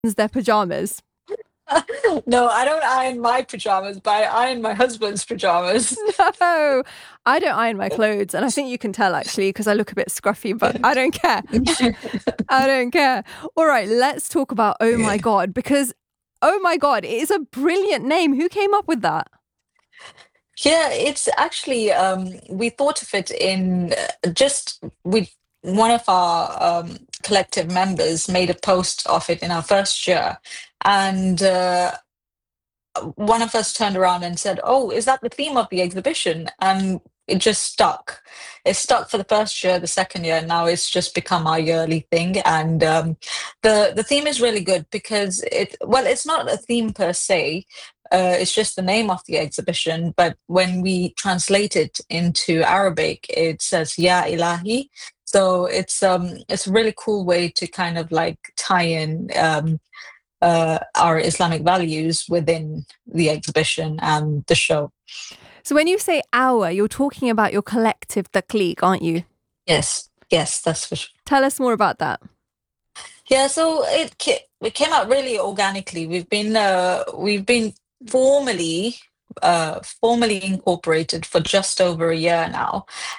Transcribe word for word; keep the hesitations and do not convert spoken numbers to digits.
their pajamas. No, I don't iron my pajamas, but I iron my husband's pajamas. No, I don't iron my clothes. And I think you can tell actually because I look a bit scruffy, but I don't care. I don't care. All right, let's talk about Oh My God because Oh My God, it is a brilliant name. Who came up with that? Yeah, it's actually um, we thought of it in uh, just we one of our um, collective members made a post of it in our first year, and uh, one of us turned around and said, "Oh, is that the theme of the exhibition?" And it just stuck. It stuck for the first year, the second year, and now it's just become our yearly thing. And um, the the theme is really good because it well, it's not a theme per se. Uh, it's just the name of the exhibition, but when we translate it into Arabic, it says "Ya Ilahi." So it's um it's a really cool way to kind of like tie in um, uh, our Islamic values within the exhibition and the show. So when you say our, you're talking about your collective taqleeq, aren't you? Yes, yes, that's for sure. Tell us more about that. Yeah, so it ca- it came out really organically. We've been uh, we've been formally uh, formally incorporated for just over a year now,